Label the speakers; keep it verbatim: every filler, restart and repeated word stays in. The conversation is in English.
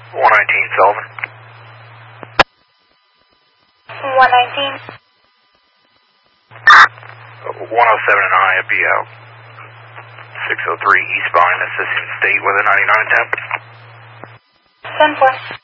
Speaker 1: one nineteen, Sullivan.
Speaker 2: one nineteen.
Speaker 1: one oh seven and I, I'd be out. six oh three eastbound, assisting state with a ninety-nine temp.
Speaker 2: ten four.